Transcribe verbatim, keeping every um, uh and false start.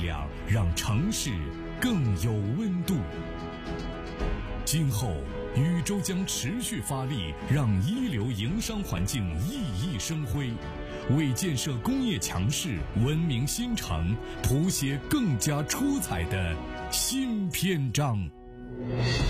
量，让城市更有温度。今后禹州将持续发力，让一流营商环境熠熠生辉，为建设工业强市、文明新城谱写更加出彩的新篇章。